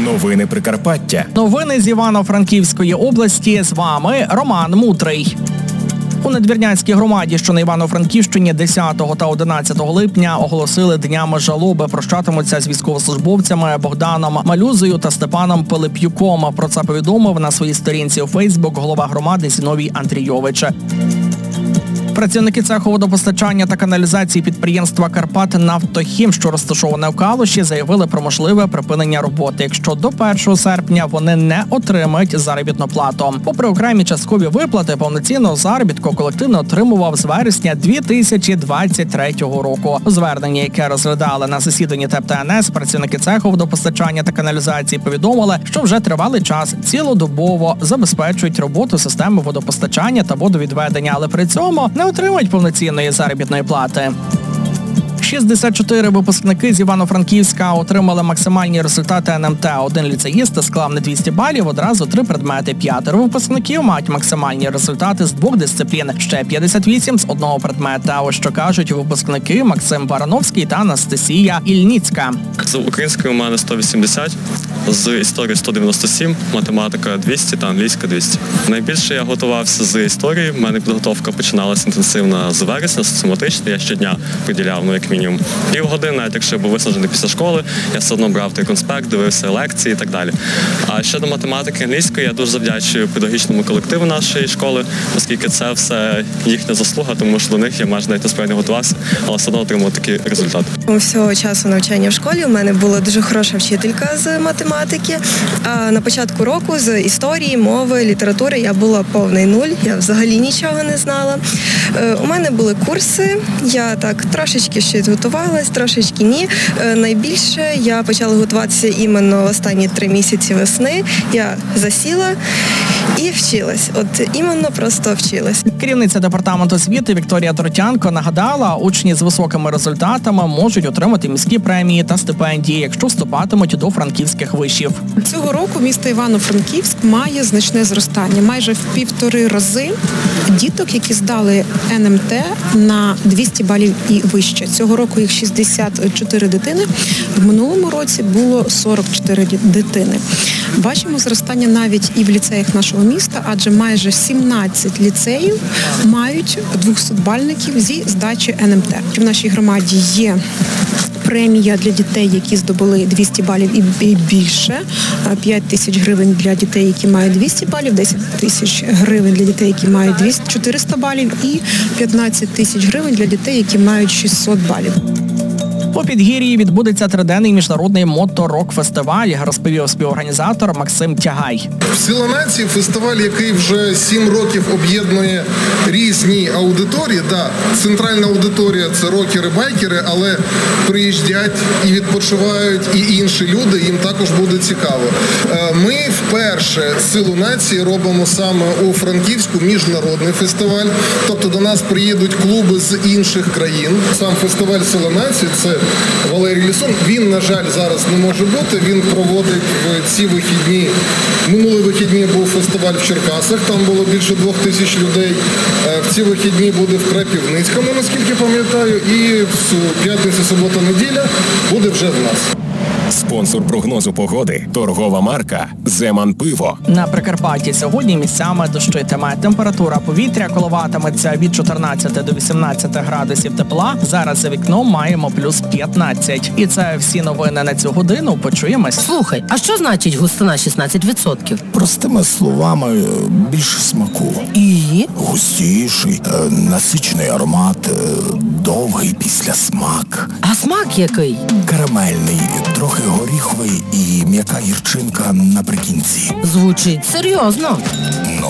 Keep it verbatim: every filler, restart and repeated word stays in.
Новини Прикарпаття. Новини з Івано-Франківської області. З вами Роман Мутрий. У Надвірнянській громаді, що на Івано-Франківщині, десятого та одинадцятого липня оголосили днями жалоби. Прощатимуться з військовослужбовцями Богданом Малюзою та Степаном Пилип'юком. Про це повідомив на своїй сторінці у Фейсбук голова громади Зіновій Андрійович. Працівники цеху водопостачання та каналізації підприємства «Карпатнафтохім», що розташоване у Калуші, заявили про можливе припинення роботи, якщо до першого серпня вони не отримають заробітну плату. Попри окремі часткові виплати, повноцінного заробітку колектив не отримував з вересня дві тисячі двадцять третього року. У зверненні, яке розглядали на засіданні ТЕП та ен ес, працівники цеху водопостачання та каналізації повідомили, що вже тривалий час цілодобово забезпечують роботу системи водопостачання та водовідведення, але при цьому не отримують повноцінної заробітної плати. шістдесят чотири випускники з Івано-Франківська отримали максимальні результати ен ем те. Один ліцеїст склав на двісті балів одразу три предмети. П'ятеро випускників мають максимальні результати з двох дисциплін, ще п'ятдесят вісім з одного предмета. Ось що кажуть випускники Максим Барановський та Анастасія Ільніцька. З української у мене сто вісімдесят, з історії сто дев'яносто сім, математика двісті та англійська двісті. Найбільше я готувався з історії. У мене підготовка починалася інтенсивно з вересня, систематично. Я щодня приділяв, ну, як мінімум, півгодини, навіть якщо я був виснажений після школи, я все одно брав той конспект, дивився лекції і так далі. А щодо математики англійської, я дуже завдячую педагогічному колективу нашої школи, оскільки це все їхня заслуга, тому що до них я майже навіть насправді не готувався, але все одно отримав такий результат. Всього часу навчання в школі у мене була дуже хороша вчителька з математики. А на початку року з історії, мови, літератури я була повний нуль, я взагалі нічого не знала. У мене були курси, я так трошечки щось готувалась, трошечки ні. Найбільше я почала готуватися іменно останні три місяці весни. Я засіла і вчилась. От іменно просто вчилась. Керівниця департаменту освіти Вікторія Тротянко нагадала, учні з високими результатами можуть отримати міські премії та стипендії, якщо вступатимуть до франківських вишів. Цього року місто Івано-Франківськ має значне зростання. Майже в півтори рази діток, які здали ен ем те на двісті балів і вище. Цього року їх шістдесят чотири дитини. В минулому році було сорок чотири дитини. Бачимо зростання навіть і в ліцеях нашого міста, адже майже сімнадцять ліцеїв мають двохсотбальників зі здачі ен ем те. В нашій громаді є премія для дітей, які здобули двісті балів і більше, п'ять тисяч гривень для дітей, які мають двісті балів, десять тисяч гривень для дітей, які мають чотириста балів і п'ятнадцять тисяч гривень для дітей, які мають шістсот балів. У Підгір'ї відбудеться триденний міжнародний моторок-фестиваль, розповів співорганізатор Максим Тягай. Сила нації – фестиваль, який вже сім років об'єднує різні аудиторії. Да, центральна аудиторія – це рокери-байкери, але приїжджають і відпочивають і інші люди, їм також буде цікаво. Ми вперше Силу нації робимо саме у Франківську міжнародний фестиваль, тобто до нас приїдуть клуби з інших країн. Сам фестиваль Сила нації – це Валерій Лісун. Він, на жаль, зараз не може бути. Він проводить в ці вихідні. Минулі вихідні був фестиваль в Черкасах, там було більше двох тисяч людей. В ці вихідні буде в Крапівницькому, наскільки пам'ятаю, і в п'ятницю, субота, неділя буде вже в нас. Спонсор прогнозу погоди – торгова марка «Земан Пиво». На Прикарпатті сьогодні місцями дощитиме. Температура повітря коливатиметься від чотирнадцяти до вісімнадцяти градусів тепла. Зараз за вікном маємо плюс п'ятнадцять. І це всі новини на цю годину. Почуємось. Слухай, а що значить густина шістнадцять відсотків? Простими словами, більше смаку. І? Густіший, насичений аромат, довгий післясмак. А смак який? Карамельний, трохи горіховий і м'яка гірчинка наприкінці. Звучить серйозно. Ну,